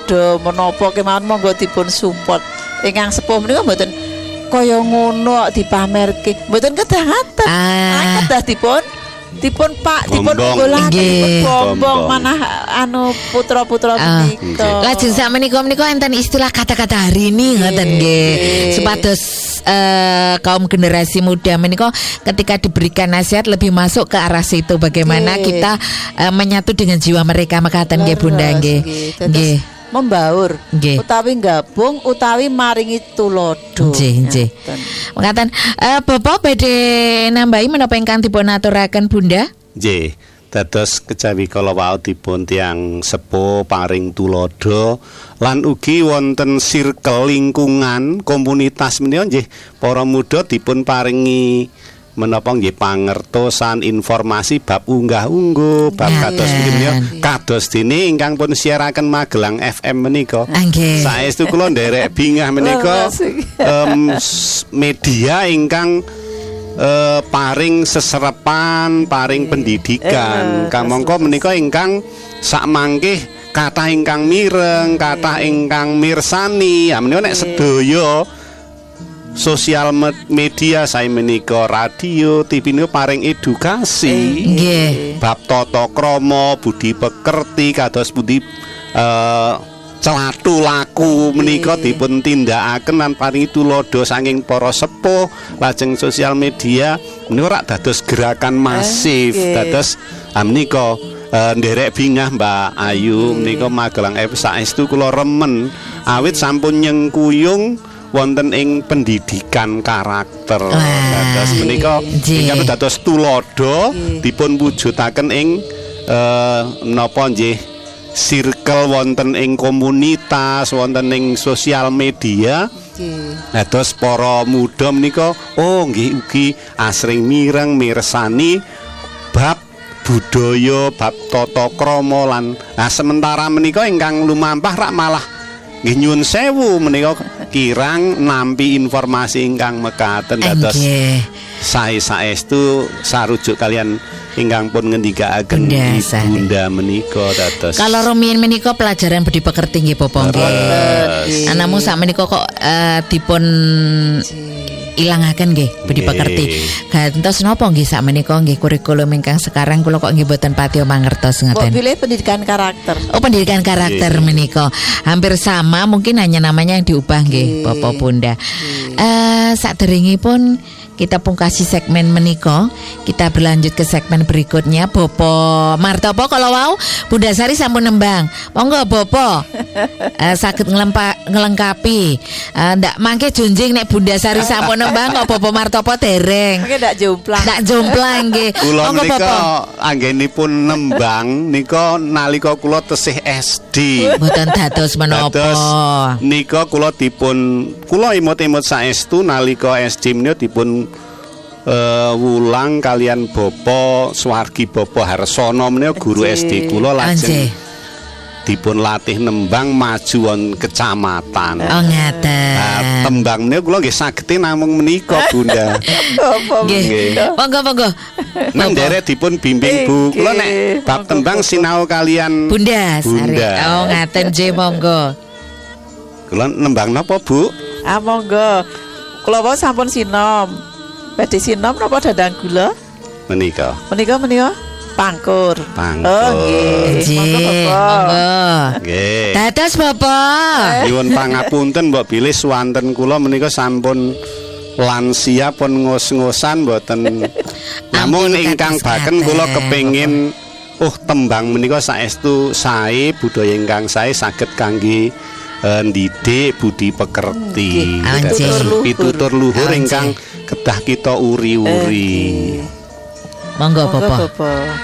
tulodo menapa kemawon monggo dipun support. Ingkang sepuh menika mboten kaya ngono dipamerke. Mboten kedah ngaten. Kedah dipun unggulaken bombong manah putra-putra menika. Lajeng sakmenika enten istilah kata-kata hari ini ngoten nggih. Supados kaum generasi muda menika ketika diberikan nasihat lebih masuk ke arah situ bagaimana kita menyatu dengan jiwa mereka mekaten nggih Bunda nggih. Nggih. Membaur utawi gabung utawi maringi tulodo. Nggih. Mekaten Bapak badhe nambahi menapa ingkang dipun aturaken Bunda? Nggih. Dados kejawi kala wau dipun tiyang sepuh paring tulodo lan ugi wonten circle lingkungan komunitas menika nggih para muda dipun paringi menapa nggih pangertosan informasi bab unggah-ungguh bab kados menika kados dene ingkang pun siaraken Magelang FM menika. Saestu kula nderek bingah menika media ingkang paring seserepan, paring pendidikan. Kamangka menika ingkang sakmangkih kathah ingkang mireng, kathah ingkang mirsani. Ya menika nek sedaya sosial media saya menika radio TV niku paring edukasi bab tata krama budi pekerti kados budi celatu laku menika dipun tindakaken lan paringi tulodo saking para sepuh. Lajeng sosial media menika rak dados gerakan masif dados menika nderek bingah Mbak Ayu menika Magelang FM saestu kula remen awit sampun nyengkuyung wonten ing pendidikan karakter. Dados menika ingkang dados tulodo dipun wujudaken ing napa nggih circle wonten ing komunitas, wonten ing sosial media. Dados para muda menika nggih ugi asring mireng mirsani bab budaya, bab tata krama lan sementara menika ingkang lumampah rak malah nggih nyuwun sewu menika kirang nampi informasi ingkang mekaten dados saestu sarujuk kalian ingkang pun ngendikaaken Bunda menika dados. Kalau rumiyin menika pelajaran budi pekerti nggih Bapak nggih. Anamu sak menika kok dipun ilangaken nggih budi pekerti. Gantos napa nggih sak menika nggih kurikulum ingkang sekarang kula kok nggih boten patiya mangertos ngoten. Pilih pendidikan karakter. Pendidikan karakter menika hampir sama, mungkin hanya namanya yang diubah nggih Bapak Bunda. Saderengipun kita pungkasi segmen menika, kita berlanjut ke segmen berikutnya. Bopo Martopo kalau wau Bunda Sari sampun nembang. Monggo Bopo saged ngelengkapi. Ndak mangke junjing nek Bunda Sari sampun nembang kok Bopo Martopo dereng. Mangke ndak jomplang. Ndak jomplang nggih. Monggo Bopo. Anggenipun nembang nika nalika kula tesih SD. Mboten dados menapa. Nika kula imut-imut saestu nalika SD menika dipun wulang kalian Bapak Swargi Bapak Harsono menika guru SD kula lajeng dipun latih nembang maju wonten kecamatan. Oh ngaten. Tembang menika kula nggih saged namung menika Bunda. Nggih. Monggo. Nang derek dipun bimbing Bu. Kula nek bab tembang sinau kalian Bunda. Oh ngaten nggih monggo. Kula nembang napa Bu? Monggo. Kula wae sampun sinom. Badhe sinom napa dadang gula? Menika pangkur. Oh nggih. Monggo. Nggih. Dados Bapak. Nyuwun pangapunten mbok bilih swanten kula menika sampun lansia pun ngos-ngosan mboten. Namun ingkang baken kula kepengin tembang menika saestu sae budaya ingkang sae saged kangge ndidik budi pekerti. Pitutur luhur ingkang kedah kita uri-uri. Monggo Bapak.